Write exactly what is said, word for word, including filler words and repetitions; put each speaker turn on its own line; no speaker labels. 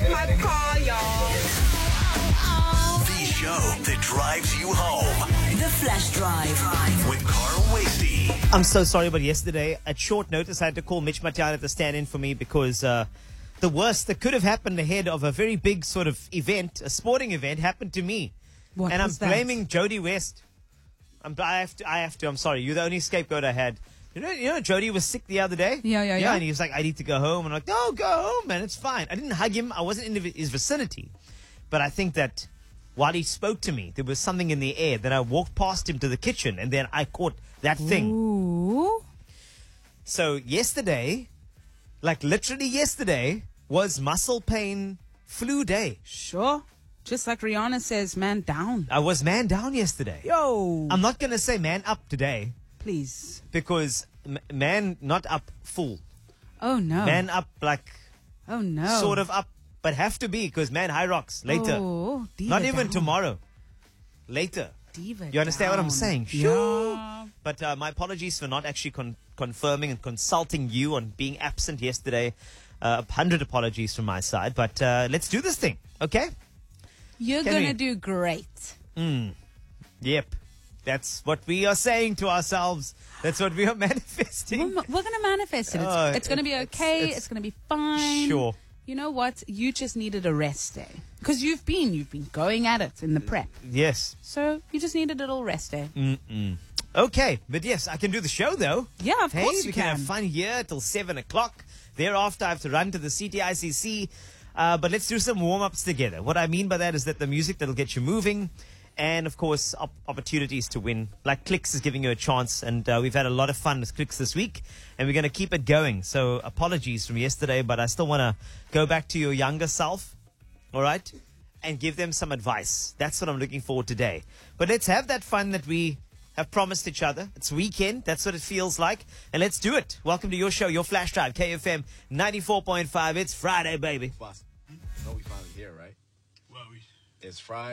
my car, y'all.
The show that drives you home.
The Flash Drive.
With Carl Wasey.
I'm so sorry, but yesterday, at short notice, I had to call Mitch Matiana to stand in for me because uh, the worst that could have happened ahead of a very big sort of event, a sporting event, happened to me.
What
and I'm
was that?
blaming Jody West. I'm, I have to. I have to. I'm sorry. You're the only scapegoat I had. You know, you know, Jody was sick the other day.
Yeah, yeah, yeah.
And he was like, "I need to go home." And I'm like, "No, go home, man. It's fine." I didn't hug him. I wasn't in his vicinity, but I think that while he spoke to me, there was something in the air. Then I walked past him to the kitchen, and then I caught that thing.
Ooh.
So yesterday, like literally yesterday, was muscle pain flu day.
Sure. Just like Rihanna says, man down.
I was man down yesterday.
Yo.
I'm not going to say man up today
Please.
because m- man not up full.
Oh, no.
Man up like
Oh, no.
sort of up, but have to be because man high rocks later.
Oh, diva
not even
down.
tomorrow. Later.
Diva
You understand what I'm
down.
saying?
Yeah.
Sure. But uh, my apologies for not actually con- confirming and consulting you on being absent yesterday. Uh, a hundred apologies from my side. But uh, let's do this thing, okay?
You're
Can
going to
we-
do great.
Yep. That's what we are saying to ourselves. That's what we are manifesting.
We're, we're going to manifest it. It's,
Oh,
it's going to be
it's-
okay.
it's-
It's, going to be fine.
Sure.
You know what? You just needed a rest day. Because you've been, you've been going at it in the prep.
Yes.
So you just needed a little rest day.
Okay. But yes, I can do the show though.
Yeah, of
hey,
course
we
you
can
can.
have fun here till seven o'clock. Thereafter, I have to run to the C T I C C. Uh, but let's do some warm-ups together. What I mean by that is that the music that'll get you moving, and of course, op- opportunities to win. Like Clicks is giving you a chance, and uh, we've had a lot of fun with Clicks this week, and we're going to keep it going. So apologies from yesterday, but I still want to go back to your younger self, all right, and give them some advice. That's what I'm looking for today. But let's have that fun that we have promised each other. It's weekend. That's what it feels like. And let's do it. Welcome to your show, your Flash Drive, K F M ninety-four point five. It's Friday, baby.
Boss, you know we finally here, right?
Well, we
It's Friday.